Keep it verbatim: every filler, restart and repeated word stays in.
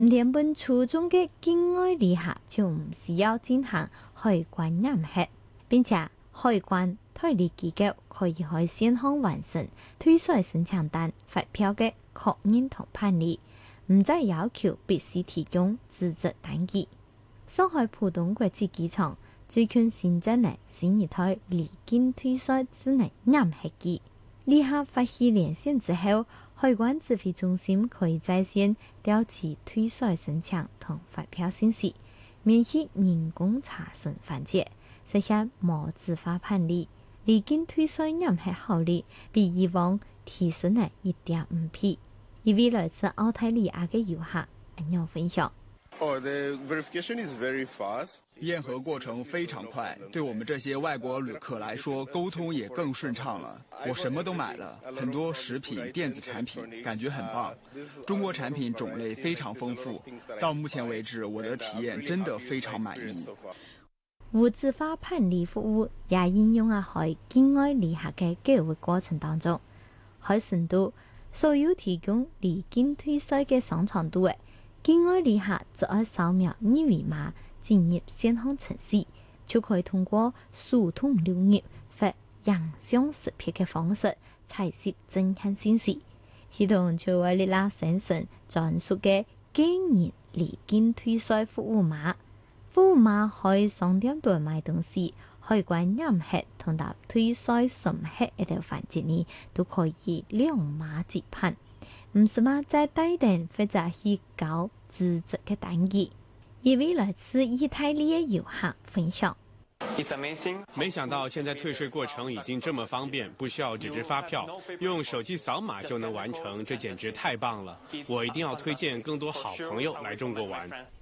原本初中嘅境外旅客就唔需要進行海關驗核，並且海關代理機構可以喺線上完成退稅申請單發票嘅確認同辦理，唔再要求必須提供資質單據。上海浦東國際機場最近新增嘅新一台離境退稅智能驗核機，旅客發起連線之後，海關指揮中心可以在線調取退稅申請同發票信息，免去人工查詢環節，實現無紙化辦理。離境退稅驗核效率比以往提升了一點五倍。一位來自澳大利亞嘅遊客咁樣分享。 Oh, the verification is very fast. 驗核過程非常快，對我們這些外國旅客來說，溝通也更順暢了。我什麼都買了，很多食品、電子產品，感覺很棒。中國產品種類非常豐富，到目前為止，我的體驗真的非常滿意。 無紙化辦理服務也應用喺境外旅客嘅購物過程當中。喺成都，所有提供離境退稅嘅商場度嘅境外旅客只要掃描二維碼進入線上程序，就可以通過數通流入或影像識別嘅方式採集證件信息，系統就會立即生成專屬嘅個人離境退稅服務碼。服務碼喺商店度買東西、海關驗核同埋退稅審核一條環節呢，都可以兩碼直辦。唔是嘛？在帶定或者去搞資質嘅單據，一位來自意大利嘅遊客分享。 沒想到現在退稅過程已經這麼方便，不需要紙質發票，用手機掃碼就能完成，這簡直太棒了！我一定要推薦更多好朋友來中國玩。